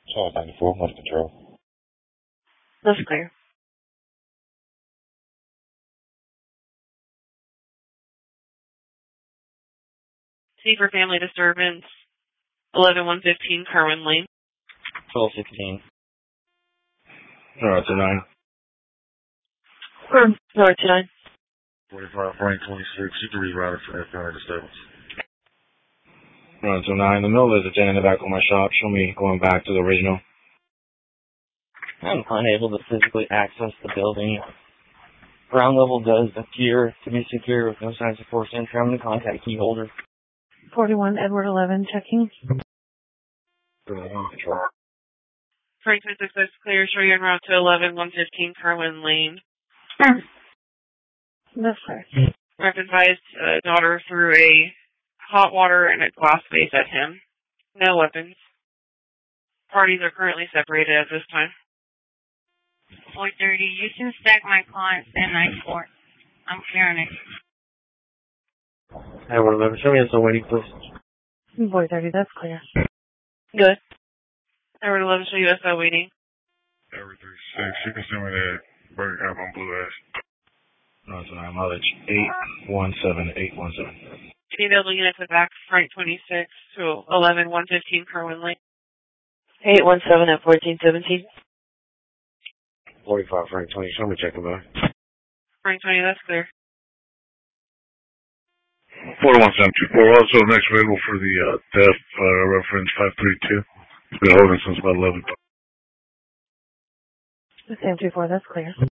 Charles 94, motor control. That's clear. C for family disturbance, 11115 Carwin Lane. 1216. Alright, to 9. North to 9. 45, Frank 26, you can reroute it for that family disturbance. Alright, to 9. The middle is a 10 in the back of my shop. Show me going back to the original. I'm unable to physically access the building. Ground level does appear to be secure with no signs of forced entry. I'm going to contact key holder. 41 Edward 11 checking. Frank 26 is clear. Show you en route to 11115 Carwin Lane. That's clear. Rep advised daughter threw a hot water and a glass vase at him. No weapons. Parties are currently separated at this time. 430, you can stack my client's 1094. I'm clearing it. Edward 11, show me as a waiting, please. 430, that's clear. Good. Edward 11, show you SO waiting. Edward 36, you can send me that burger cap on Blue Ash. No, it's 9, mileage 817817. Any available units at back Frank 26 to 11115 Carwin Lane. 817 at 1417. 45, Frank 20, show me checking back. Frank 20, that's clear. 41724, also next available for the death reference 532. It's been holding since about 11. Same 24, that's clear.